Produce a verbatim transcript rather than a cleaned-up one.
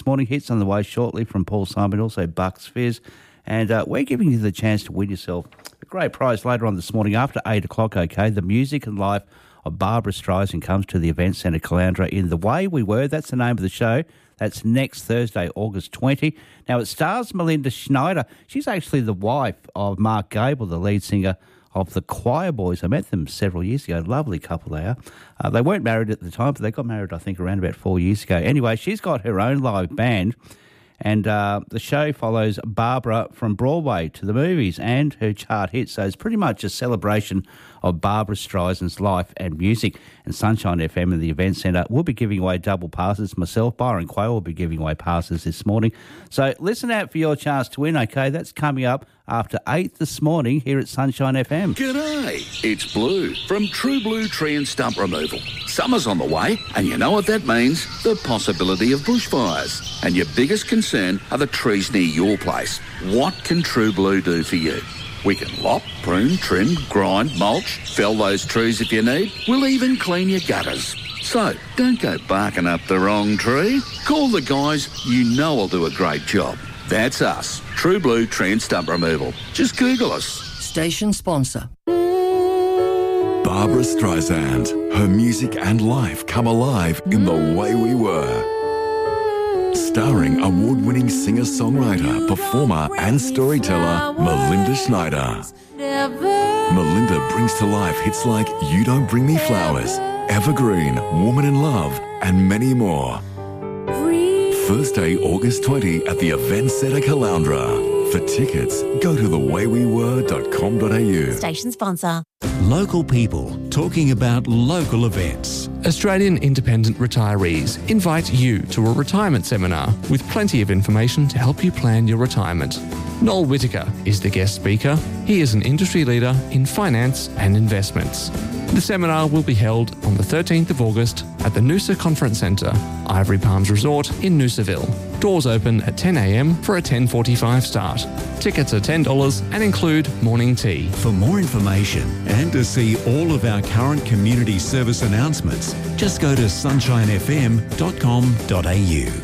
Morning hits on the way shortly from Paul Simon, also Bucks Fizz. And uh, we're giving you the chance to win yourself a great prize later on this morning after eight o'clock, okay? The music and life of Barbara Streisand comes to the Event Centre Caloundra in The Way We Were. That's the name of the show. That's next Thursday, August twentieth. Now, it stars Melinda Schneider. She's actually the wife of Mark Gable, the lead singer of the Choir Boys. I met them several years ago. Lovely couple they are. Uh, they weren't married at the time, but they got married, I think, around about four years ago. Anyway, she's got her own live band, and uh, the show follows Barbara from Broadway to the movies and her chart hits. So it's pretty much a celebration of Barbara Streisand's life and music. And Sunshine F M and the Event Centre will be giving away double passes. Myself, Byron Quayle, will be giving away passes this morning. So listen out for your chance to win, okay? That's coming up after eight this morning here at Sunshine F M. G'day, it's Blue from True Blue Tree and Stump Removal. Summer's on the way, and you know what that means? The possibility of bushfires. And your biggest concern are the trees near your place. What can True Blue do for you? We can lop, prune, trim, grind, mulch, fell those trees if you need. We'll even clean your gutters. So, don't go barking up the wrong tree. Call the guys you know will do a great job. That's us, True Blue Tree and Stump Removal. Just Google us. Station sponsor. Barbara Streisand. Her music and life come alive in The Way We Were. Starring award-winning singer-songwriter, performer and storyteller Melinda Schneider. Melinda brings to life hits like You Don't Bring Me Flowers, Evergreen, Woman in Love and many more. Thursday, August twentieth at the Event Centre Caloundra. For tickets, go to the way we were dot com dot a u. Station sponsor. Local people talking about local events. Australian Independent Retirees invite you to a retirement seminar with plenty of information to help you plan your retirement. Noel Whittaker is the guest speaker. He is an industry leader in finance and investments. The seminar will be held on the thirteenth of August at the Noosa Conference Centre, Ivory Palms Resort in Noosaville. Doors open at ten a m for a ten forty-five start. Tickets are ten dollars and include morning tea. For more information and to see all of our current community service announcements, just go to sunshine f m dot com dot a u.